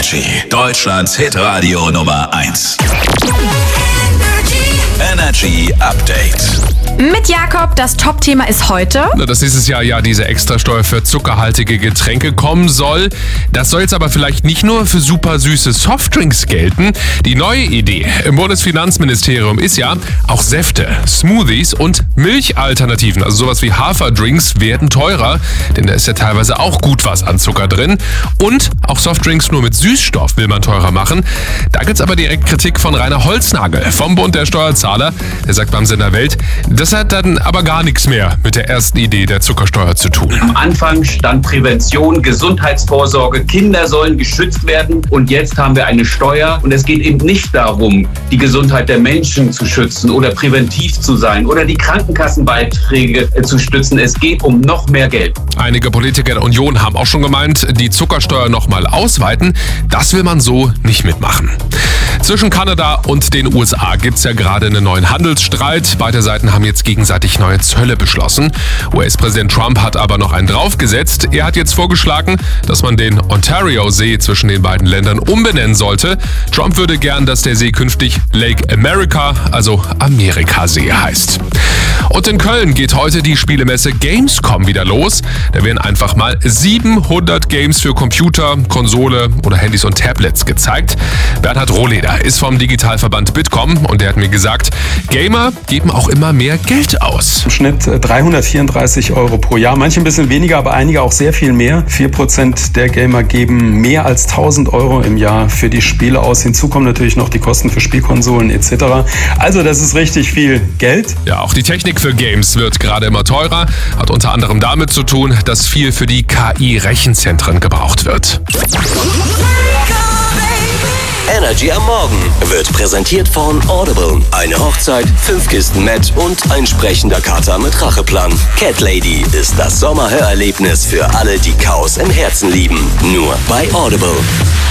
Energy, Deutschlands Hitradio Nummer 1. Energy Update. Mit Jakob, das Top-Thema ist heute. Dass dieses Jahr ja diese Extrasteuer für zuckerhaltige Getränke kommen soll. Das soll jetzt aber vielleicht nicht nur für super süße Softdrinks gelten. Die neue Idee im Bundesfinanzministerium ist ja, auch Säfte, Smoothies und Milchalternativen, also sowas wie Haferdrinks, werden teurer, denn da ist ja teilweise auch gut was an Zucker drin. Und auch Softdrinks nur mit Süßstoff will man teurer machen. Da gibt's aber direkt Kritik von Rainer Holznagel vom Bund der Steuerzahler. Der sagt beim Sender Welt, das hat dann aber gar nichts mehr mit der ersten Idee der Zuckersteuer zu tun. Am Anfang stand Prävention, Gesundheitsvorsorge, Kinder sollen geschützt werden und jetzt haben wir eine Steuer und es geht eben nicht darum, die Gesundheit der Menschen zu schützen oder präventiv zu sein oder die Krankenkassenbeiträge zu stützen. Es geht um noch mehr Geld. Einige Politiker der Union haben auch schon gemeint, die Zuckersteuer nochmal ausweiten. Das will man so nicht mitmachen. Zwischen Kanada und den USA gibt's ja gerade einen neuen Handelsstreit. Beide Seiten haben jetzt gegenseitig neue Zölle beschlossen. US-Präsident Trump hat aber noch einen draufgesetzt. Er hat jetzt vorgeschlagen, dass man den Ontario-See zwischen den beiden Ländern umbenennen sollte. Trump würde gern, dass der See künftig Lake America, also Amerikasee heißt. Und in Köln geht heute die Spielemesse Gamescom wieder los. Da werden einfach mal 700 Games für Computer, Konsole oder Handys und Tablets gezeigt. Bernhard Rohleder ist vom Digitalverband Bitkom und der hat mir gesagt, Gamer geben auch immer mehr Geld aus. Im Schnitt 334 € pro Jahr, manche ein bisschen weniger, aber einige auch sehr viel mehr. 4% der Gamer geben mehr als 1.000 € im Jahr für die Spiele aus. Hinzu kommen natürlich noch die Kosten für Spielkonsolen etc. Also das ist richtig viel Geld. Ja, auch die Technik für Games wird gerade immer teurer. Hat unter anderem damit zu tun, dass viel für die KI-Rechenzentren gebraucht wird. Energy am Morgen wird präsentiert von Audible. Eine Hochzeit, 5 Kisten Met und ein sprechender Kater mit Racheplan. Cat Lady ist das Sommerhörerlebnis für alle, die Chaos im Herzen lieben. Nur bei Audible.